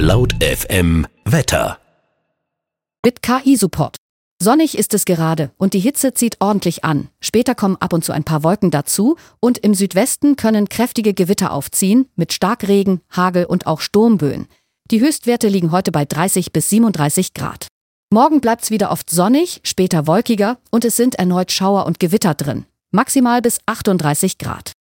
Laut FM Wetter. Mit KI-Support. Sonnig ist es gerade und die Hitze zieht ordentlich an. Später kommen ab und zu ein paar Wolken dazu und im Südwesten können kräftige Gewitter aufziehen mit Starkregen, Hagel und auch Sturmböen. Die Höchstwerte liegen heute bei 30 bis 37 Grad. Morgen bleibt's wieder oft sonnig, später wolkiger und es sind erneut Schauer und Gewitter drin. Maximal bis 38 Grad.